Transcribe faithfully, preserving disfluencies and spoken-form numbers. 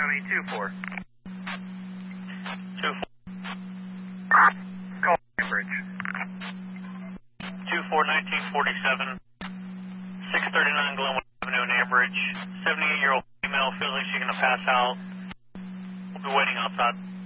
Miami two four. two four. Call Cambridge. two four nineteen forty-seven, six thirty-nine Glenwood Avenue in Ambridge. seventy-eight-year-old female feels like she's going to pass out. We'll be waiting outside.